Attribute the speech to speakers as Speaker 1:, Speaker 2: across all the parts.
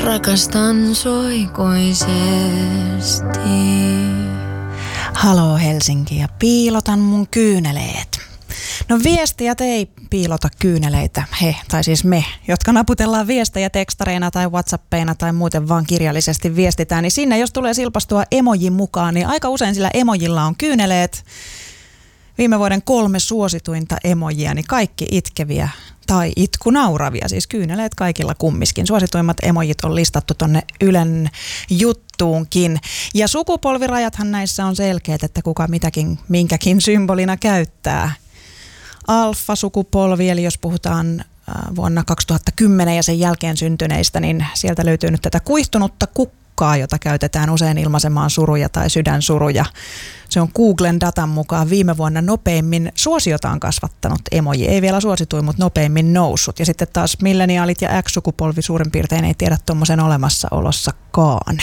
Speaker 1: Rakastan sua ikuisesti.
Speaker 2: Haloo Helsinki ja piilotan mun kyyneleet. No viestijät ei piilota kyyneleitä, he, tai siis me, jotka naputellaan viestejä tekstareina tai whatsappeina tai muuten vaan kirjallisesti viestitään, niin sinne jos tulee silpastua emojin mukaan, niin aika usein sillä emojilla on kyyneleet. Viime vuoden 3 suosituinta emojia, niin kaikki itkeviä tai itkunauravia, siis kyyneleet kaikilla kummiskin. Suosituimmat emojit on listattu tonne Ylen juttuunkin. Ja sukupolvirajathan näissä on selkeät, että kuka mitäkin, minkäkin symbolina käyttää. Alfa-sukupolvi, eli jos puhutaan vuonna 2010 ja sen jälkeen syntyneistä, niin sieltä löytyy nyt tätä kuihtunutta kukkaa, jota käytetään usein ilmaisemaan suruja tai sydänsuruja. Se on Googlen datan mukaan viime vuonna nopeimmin suosiotaan kasvattanut emoji. Ei vielä suosituin, mutta nopeimmin noussut. Ja sitten taas milleniaalit ja X-sukupolvi suurin piirtein ei tiedä tuommoisen olemassaolossakaan.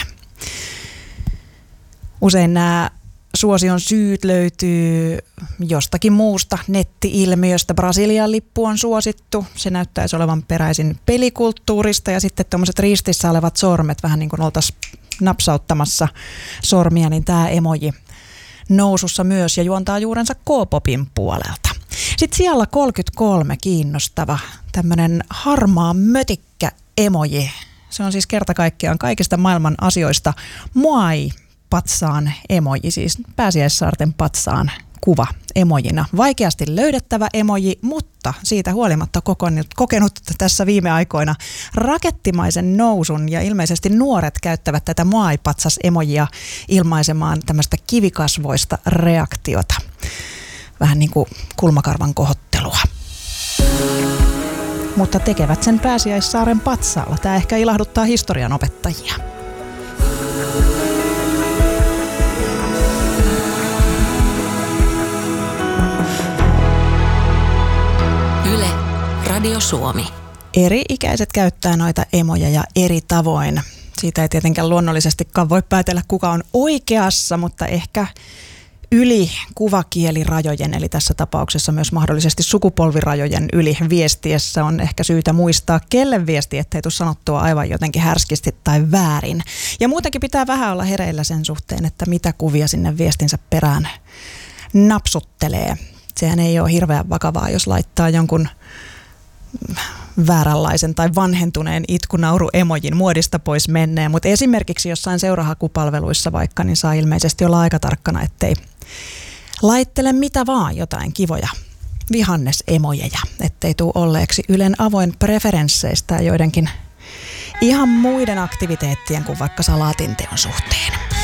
Speaker 2: Usein nämä suosion syyt löytyy jostakin muusta netti-ilmiöstä. Brasilian lippu on suosittu. Se näyttäisi olevan peräisin pelikulttuurista ja sitten tuommoiset ristissä olevat sormet, vähän niin kuin oltaisiin napsauttamassa sormia, niin tämä emoji nousussa myös ja juontaa juurensa K-popin puolelta. Sitten siellä 33 kiinnostava tämmöinen harmaa mötikkä emoji. Se on siis kerta kaikkiaan kaikista maailman asioista Moai-patsaan emoji, siis Pääsiäissaarten patsaan kuva emojina. Vaikeasti löydettävä emoji, mutta siitä huolimatta kokenut tässä viime aikoina rakettimaisen nousun ja ilmeisesti nuoret käyttävät tätä Moai-patsas-emojia ilmaisemaan tämmöistä kivikasvoista reaktiota. Vähän niin kuin kulmakarvan kohottelua. Mutta tekevät sen Pääsiäissaaren patsaalla. Tämä ehkä ilahduttaa historian opettajia.
Speaker 1: Yle, Radio Suomi.
Speaker 2: Eri-ikäiset käyttää noita emoja ja eri tavoin. Siitä ei tietenkään luonnollisestikaan voi päätellä, kuka on oikeassa, mutta ehkä yli kuvakielirajojen, eli tässä tapauksessa myös mahdollisesti sukupolvirajojen yli viestiessä on ehkä syytä muistaa, kelle viesti, ettei tule sanottua aivan jotenkin härskisti tai väärin. Ja muutenkin pitää vähän olla hereillä sen suhteen, että mitä kuvia sinne viestinsä perään napsuttelee. Sehän ei ole hirveän vakavaa, jos laittaa jonkun vääränlaisen tai vanhentuneen itkunauru-emojin muodista pois menneen, mutta esimerkiksi jossain seurahakupalveluissa vaikka, niin saa ilmeisesti olla aika tarkkana, ettei laittele mitä vaan jotain kivoja vihannesemojeja, ettei tule olleeksi Ylen avoin preferensseistä ja joidenkin ihan muiden aktiviteettien kuin vaikka salaatinteon suhteen.